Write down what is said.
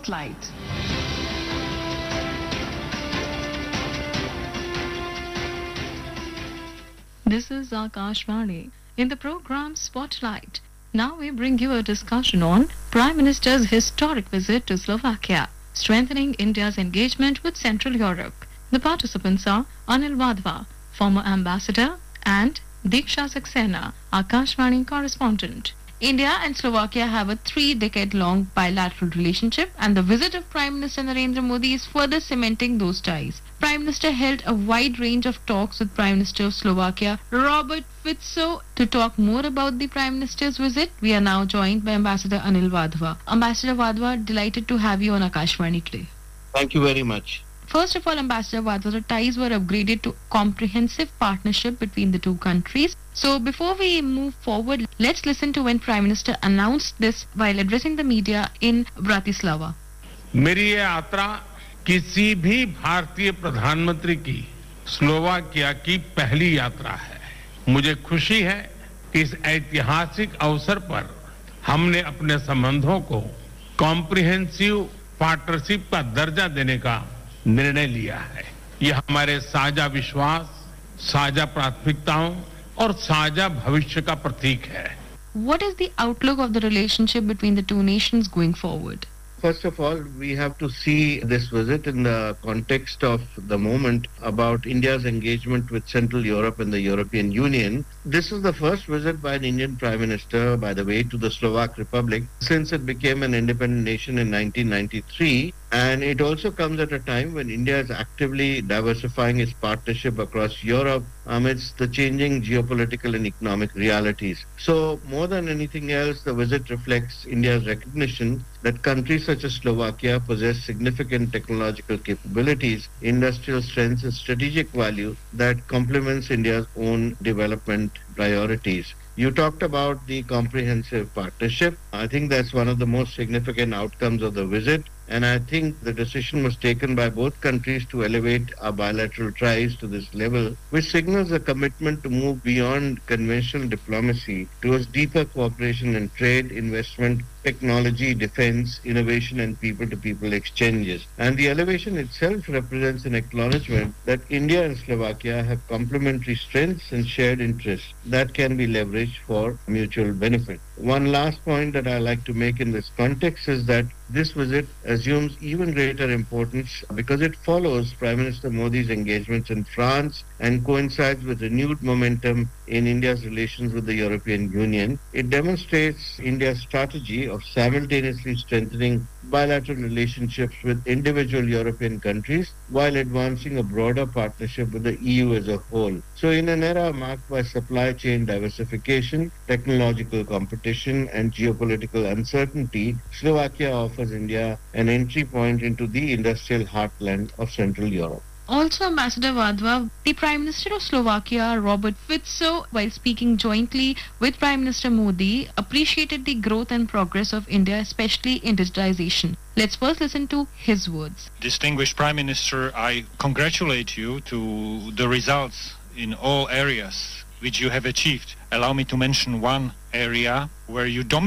Spotlight. This is Akashvani. In the program Spotlight, now we bring you a discussion on Prime Minister's historic visit to Slovakia, strengthening India's engagement with Central Europe. The participants are Anil Wadhwa, former ambassador, and Diksha Saxena, Akashvani correspondent. India and Slovakia have a 3-decade-long bilateral relationship, and the visit of Prime Minister Narendra Modi is further cementing those ties. Prime Minister held a wide range of talks with Prime Minister of Slovakia, Robert Fico. To talk more about the Prime Minister's visit, we are now joined by Ambassador Anil Wadhwa. Ambassador Wadhwa, delighted to have you on Akashvani today. Thank you very much. First of all, Ambassador Wadhwa, the ties were upgraded to comprehensive partnership between the two countries. So before we move forward, let's listen to when Prime Minister announced this while addressing the media in Bratislava. मेरी ये यात्रा किसी भी भारतीय प्रधानमंत्री की Slovakia की पहली यात्रा है। मुझे खुशी है कि इस ऐतिहासिक अवसर पर हमने अपने संबंधों को कॉम्प्रिहेंसिव पार्टनरशिप का दर्जा देने का निर्णय लिया है। यह हमारे साझा विश्वास, साझा प्राथमिकताओं और साझा भविष्य का प्रतीक है। What is the outlook of the relationship between the two nations going forward? First of all, we have to see this visit in the context of the moment about India's engagement with Central Europe and the European Union. This is the first visit by an Indian Prime Minister, by the way, to the Slovak Republic since it became an independent nation in 1993. And it also comes at a time when India is actively diversifying its partnership across Europe amidst the changing geopolitical and economic realities. So more than anything else, the visit reflects India's recognition that countries such as Slovakia possess significant technological capabilities, industrial strengths, and strategic value that complements India's own development priorities. You talked about the comprehensive partnership. I think that's one of the most significant outcomes of the visit. And I think the decision was taken by both countries to elevate our bilateral ties to this level, which signals a commitment to move beyond conventional diplomacy towards deeper cooperation in trade, investment, technology, defense, innovation, and people-to-people exchanges. And the elevation itself represents an acknowledgement that India and Slovakia have complementary strengths and shared interests that can be leveraged for mutual benefit. One last point that I like to make in this context is that this visit assumes even greater importance because it follows Prime Minister Modi's engagements in France and coincides with renewed momentum in India's relations with the European Union. It demonstrates India's strategy of simultaneously strengthening bilateral relationships with individual European countries while advancing a broader partnership with the EU as a whole. So in an era marked by supply chain diversification, technological competition, and geopolitical uncertainty, Slovakia offers India an entry point into the industrial heartland of Central Europe. Also, Ambassador Wadhwa, the Prime Minister of Slovakia, Robert Fico, while speaking jointly with Prime Minister Modi, appreciated the growth and progress of India, especially in digitization. Let's first listen to his words. Distinguished Prime Minister, I congratulate you to the results in all areas which you have achieved. Allow me to mention one area where you dominate